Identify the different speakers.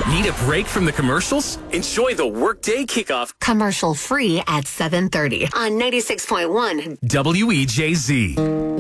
Speaker 1: Need a break from the commercials? Enjoy the Workday Kickoff.
Speaker 2: Commercial free at 7:30 on 96.1
Speaker 1: WEJZ.